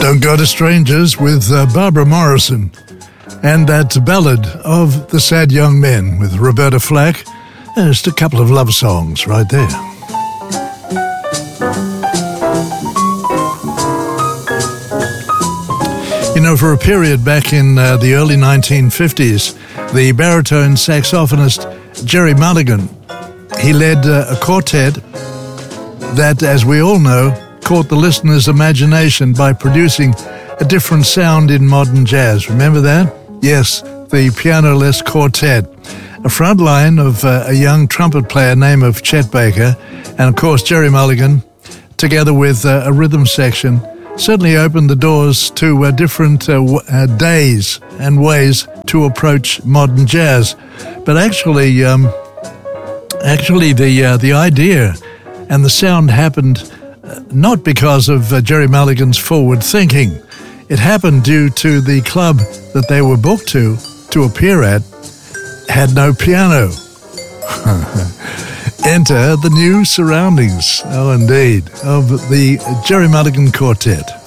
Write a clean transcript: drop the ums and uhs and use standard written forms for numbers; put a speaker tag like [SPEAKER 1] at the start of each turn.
[SPEAKER 1] Don't Go to Strangers with Barbara Morrison. And that ballad of the Sad Young Men with Roberta Flack. And just a couple of love songs right there. You know, for a period back in the early 1950s, the baritone saxophonist Gerry Mulligan, he led a quartet that, as we all know, caught the listener's imagination by producing a different sound in modern jazz. Remember that? Yes, the piano-less quartet. A front line of a young trumpet player named of Chet Baker, and of course Gerry Mulligan, together with a rhythm section, certainly opened the doors to different days and ways to approach modern jazz. But actually the idea and the sound happened not because of Gerry Mulligan's forward thinking. It happened due to the club that they were booked to appear at had no piano. Enter the new surroundings, oh indeed, of the Gerry Mulligan Quartet.